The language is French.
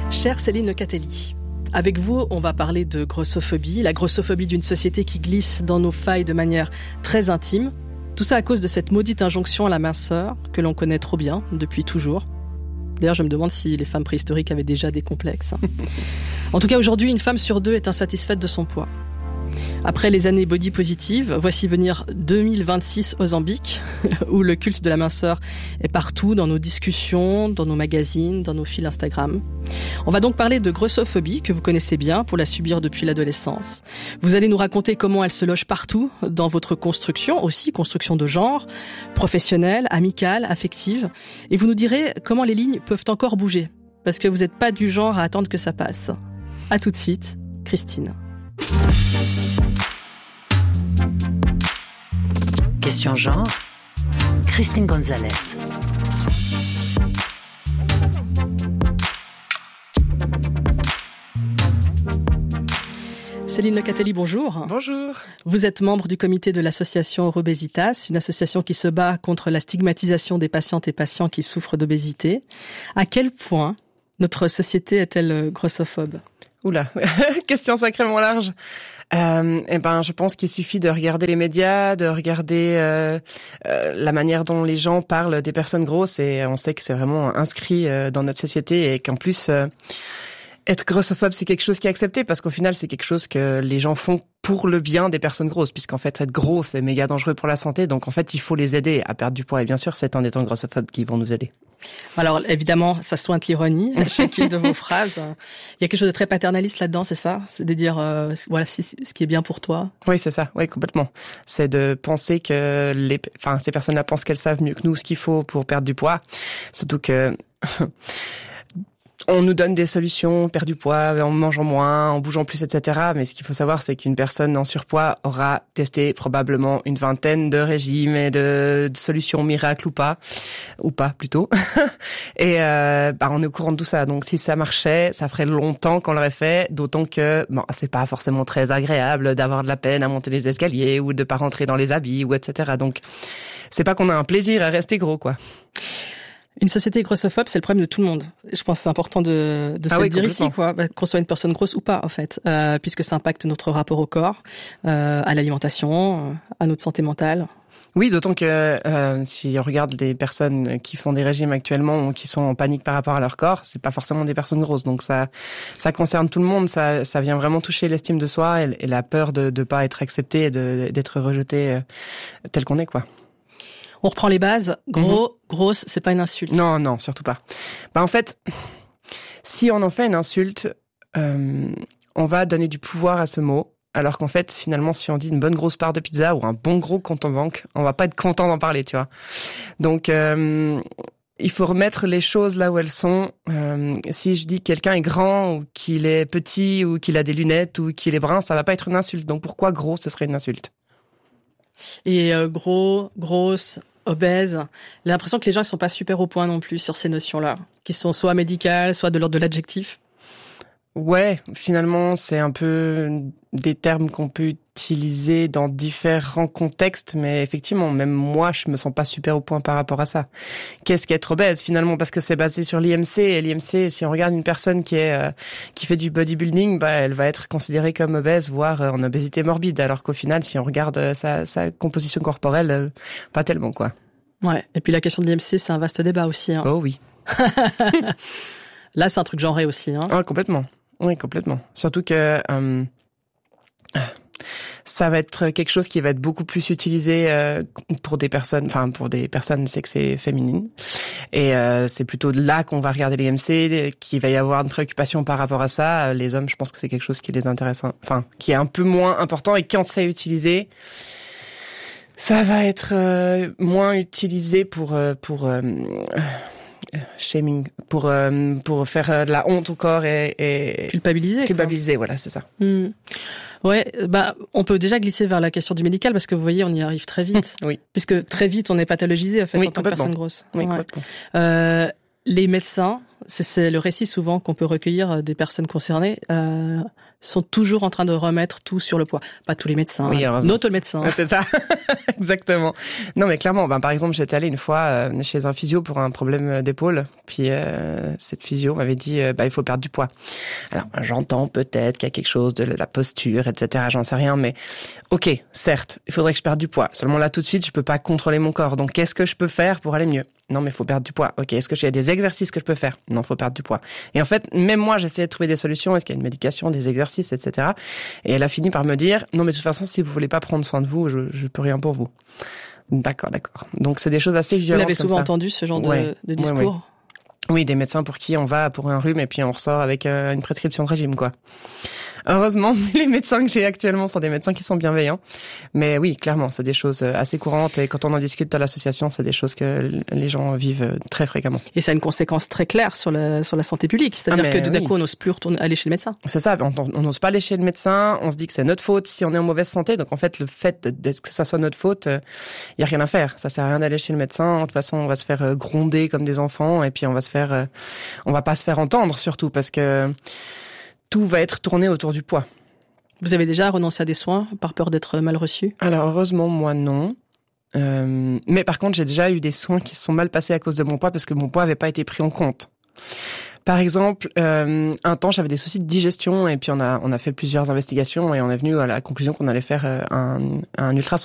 Chère Céline Locatelli, avec vous, on va parler de grossophobie, la grossophobie d'une société qui glisse dans nos failles de manière très intime. Tout ça à cause de cette maudite injonction à la minceur que l'on connaît trop bien depuis toujours. D'ailleurs, je me demande si les femmes préhistoriques avaient déjà des complexes. En tout cas, aujourd'hui, une femme sur deux est insatisfaite de son poids. Après les années body positive, voici venir 2026 au Mozambique, où le culte de la minceur est partout, dans nos discussions, dans nos magazines, dans nos fils Instagram. On va donc parler de grossophobie, que vous connaissez bien pour la subir depuis l'adolescence. Vous allez nous raconter comment elle se loge partout dans votre construction, aussi construction de genre, professionnelle, amicale, affective. Et vous nous direz comment les lignes peuvent encore bouger, parce que vous n'êtes pas du genre à attendre que ça passe. À tout de suite, Christine. Question genre, Christine Gonzalez. Céline Locatelli, bonjour. Bonjour. Vous êtes membre du comité de l'association Eurobesitas, une association qui se bat contre la stigmatisation des patientes et patients qui souffrent d'obésité. À quel point notre société est-elle grossophobe ? Oula, question sacrément large. Je pense qu'il suffit de regarder les médias, de regarder la manière dont les gens parlent des personnes grosses, et on sait que c'est vraiment inscrit dans notre société, et qu'en plus être grossophobe, c'est quelque chose qui est accepté, parce qu'au final, c'est quelque chose que les gens font pour le bien des personnes grosses, puisqu'en fait, être gros, c'est méga dangereux pour la santé. Donc, en fait, il faut les aider à perdre du poids. Et bien sûr, c'est en étant grossophobes qu'ils vont nous aider. Alors, évidemment, ça sointe l'ironie à chacune de vos phrases. Il y a quelque chose de très paternaliste là-dedans, c'est ça ? C'est de dire, voilà, ce qui est bien pour toi. Oui, c'est ça. Oui, complètement. C'est de penser que ces personnes-là pensent qu'elles savent mieux que nous ce qu'il faut pour perdre du poids. Surtout que on nous donne des solutions, perdre du poids, en mangeant moins, en bougeant plus, etc. Mais ce qu'il faut savoir, c'est qu'une personne en surpoids aura testé probablement une vingtaine de régimes et de solutions miracles ou pas plutôt. Et on est au courant de tout ça. Donc si ça marchait, ça ferait longtemps qu'on l'aurait fait. D'autant que c'est pas forcément très agréable d'avoir de la peine à monter les escaliers ou de pas rentrer dans les habits ou etc. Donc c'est pas qu'on a un plaisir à rester gros, quoi. Une société grossophobe, c'est le problème de tout le monde. Je pense que c'est important de se le dire ici, quoi. Qu'on soit une personne grosse ou pas, en fait, puisque ça impacte notre rapport au corps, à l'alimentation, à notre santé mentale. Oui, d'autant que si on regarde des personnes qui font des régimes actuellement ou qui sont en panique par rapport à leur corps, c'est pas forcément des personnes grosses. Donc ça concerne tout le monde. Ça vient vraiment toucher l'estime de soi et la peur de pas être accepté et d'être rejeté tel qu'on est, quoi. On reprend les bases. Grosse, c'est pas une insulte. Non, surtout pas. En fait, si on en fait une insulte, on va donner du pouvoir à ce mot. Alors qu'en fait, finalement, si on dit une bonne grosse part de pizza ou un bon gros compte en banque, on va pas être content d'en parler, tu vois. Donc, il faut remettre les choses là où elles sont. Si je dis que quelqu'un est grand ou qu'il est petit ou qu'il a des lunettes ou qu'il est brun, ça va pas être une insulte. Donc pourquoi gros, ce serait une insulte ? Et gros, grosse, obèse, j'ai l'impression que les gens ils sont pas super au point non plus sur ces notions-là, qui sont soit médicales, soit de l'ordre de l'adjectif. Ouais, finalement, c'est un peu des termes qu'on peut utiliser dans différents contextes, mais effectivement, même moi, je me sens pas super au point par rapport à ça. Qu'est-ce qu'être obèse, finalement? Parce que c'est basé sur l'IMC, et l'IMC, si on regarde une personne qui fait du bodybuilding, elle va être considérée comme obèse, voire en obésité morbide, alors qu'au final, si on regarde sa composition corporelle, pas tellement, quoi. Ouais, et puis la question de l'IMC, c'est un vaste débat aussi, hein. Oh oui. Là, c'est un truc genré aussi, hein. Ah, complètement. Oui, complètement. Surtout que ça va être quelque chose qui va être beaucoup plus utilisé pour des personnes sexées féminines. Et c'est plutôt là qu'on va regarder les MC, qu'il va y avoir une préoccupation par rapport à ça. Les hommes, je pense que c'est quelque chose qui les intéresse, qui est un peu moins important. Et quand c'est utilisé, ça va être moins utilisé pour shaming, pour faire de la honte au corps et culpabiliser, voilà, c'est ça. Ouais, on peut déjà glisser vers la question du médical parce que vous voyez, on y arrive très vite. Oui. Puisque très vite, on est pathologisé en fait en tant que personne grosse. Oui, complètement. Les médecins, c'est le récit souvent qu'on peut recueillir des personnes concernées. sont toujours en train de remettre tout sur le poids. Pas tous les médecins, oui, notre médecin. Ouais, c'est ça, exactement. Non, mais clairement, par exemple, j'étais allée une fois chez un physio pour un problème d'épaule. Puis cette physio m'avait dit, il faut perdre du poids. Alors, j'entends peut-être qu'il y a quelque chose de la posture, etc. J'en sais rien, mais ok, certes, il faudrait que je perde du poids. Seulement là, tout de suite, je peux pas contrôler mon corps. Donc, qu'est-ce que je peux faire pour aller mieux? Non, mais il faut perdre du poids. Ok, est-ce que j'ai des exercices que je peux faire? Non, il faut perdre du poids. Et en fait, même moi, j'essayais de trouver des solutions. Est-ce qu'il y a une médication, des exercices, etc. Et elle a fini par me dire, non, mais de toute façon, si vous voulez pas prendre soin de vous, je peux rien pour vous. D'accord. Donc, c'est des choses assez violentes. Vous l'avez souvent entendu, ce genre de discours? Ouais. Oui, des médecins pour qui on va pour un rhume et puis on ressort avec une prescription de régime, quoi. Heureusement, les médecins que j'ai actuellement sont des médecins qui sont bienveillants. Mais oui, clairement, c'est des choses assez courantes et quand on en discute dans l'association, c'est des choses que les gens vivent très fréquemment. Et ça a une conséquence très claire sur la santé publique. C'est-à-dire que tout d'un coup, on n'ose plus aller chez le médecin. C'est ça, on n'ose pas aller chez le médecin, on se dit que c'est notre faute si on est en mauvaise santé. Donc en fait, le fait que ça soit notre faute, il y a rien à faire. Ça sert à rien d'aller chez le médecin. De toute façon, on va se faire gronder comme des enfants et puis on va pas se faire entendre surtout parce que tout va être tourné autour du poids. Vous avez déjà renoncé à des soins par peur d'être mal reçu? Alors heureusement, moi non. Mais par contre, j'ai déjà eu des soins qui se sont mal passés à cause de mon poids parce que mon poids avait pas été pris en compte. Par exemple, un temps, j'avais des soucis de digestion et puis on a fait plusieurs investigations et on est venu à la conclusion qu'on allait faire un ultrason